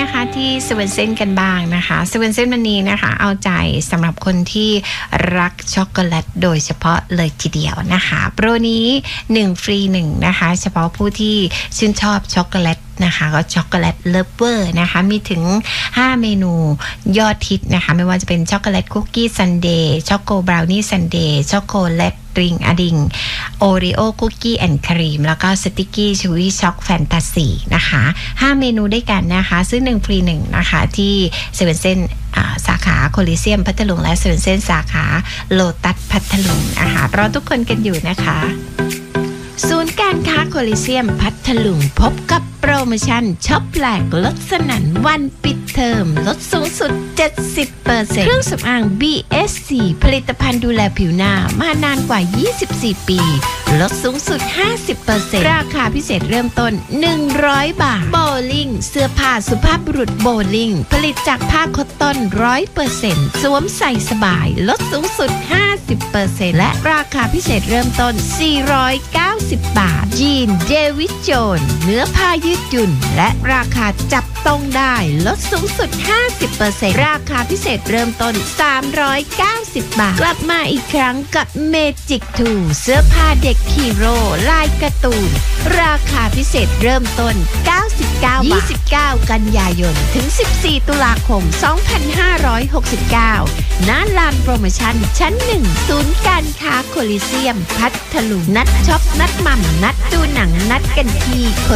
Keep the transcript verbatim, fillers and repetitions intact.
นะคะที่เซเว่นเซนกันบ้างนะคะเซเว่นเซนวันนี้นะคะเอาใจสำหรับคนที่รักช็อกโกแลตโดยเฉพาะเลยทีเดียวนะคะโปรนี้หนึ่งฟรีหนึ่งนะคะเฉพาะผู้ที่ชื่นชอบช็อกโกแลตนะคะก็ช็อกโกแลตเลิฟเวอร์นะคะมีถึงห้าเมนูยอดฮิตนะคะไม่ว่าจะเป็นช็อกโกแลตคุกกี้ซันเดย์ช็อกโกบราวนี่ซันเดย์ช็อกโกแลตริงอดิงโอริโอคุกกี้แอนด์ครีมแล้วก็สติกกี้ชูวี่ช็อกแฟนตาซีนะคะห้าเมนูด้วยกันนะคะซื้อหนึ่งฟรีหนึ่งนะคะที่เซเว่นเซนสาขาโคลิเซียมพัทลุงและเซเว่นเซนสาขาโลตัสพัทลุงนะคะรอทุกคนกันอยู่นะคะศูนย์การค้าโคลิเซียมพัทลุงพบกับโปรโมชั่นช็อปแปลกลดสนั่นวันปิดเทอมลดสูงสุด เจ็ดสิบเปอร์เซ็นต์ เครื่องสำอาง บี เอส ซี ผลิตภัณฑ์ดูแลผิวหน้ามานานกว่ายี่สิบสี่ปีลดสูงสุด ห้าสิบเปอร์เซ็นต์ ราคาพิเศษเริ่มต้นหนึ่งร้อยบาทโบลิ่งเสื้อผ้าสุภาพบุรุษโบลิ่งผลิตจากผ้าคอตตอน ร้อยเปอร์เซ็นต์ สวมใส่สบายลดสูงสุด ห้าสิบเปอร์เซ็นต์ และราคาพิเศษเริ่มต้นสี่ร้อยเก้าสิบบาทยีนเดวิดโจนเนื้อผ้ายืดหยุ่นและราคาจับต้องได้ลดสูงสุด ห้าสิบเปอร์เซ็นต์ ราคาพิเศษเริ่มต้นสามร้อยเก้าสิบบาทกลับมาอีกครั้งกับเมจิกทูเสื้อผ้าเด็กฮีโร่ลายการ์ตูนราคาพิเศษเริ่มต้นเก้าสิบเก้าบาทยี่สิบเก้ากันยายนถึงสิบสี่ตุลาคมสองพันห้าร้อยหกสิบเก้าณลานโปรโมชั่นชั้นหนึ่งศูนย์การค้าโคลิเซียมพัทลุงนัดช็อปนัดหม่ำนัดดูหนังนัดกันที่